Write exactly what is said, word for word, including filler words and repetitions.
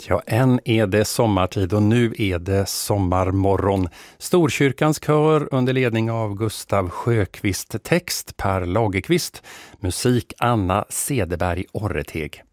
Ja, än är det sommartid och nu är det sommarmorgon. Storkyrkans kör under ledning av Gustav Sjöqvist, text Per Lagerqvist, musik Anna Cederberg Orreteg.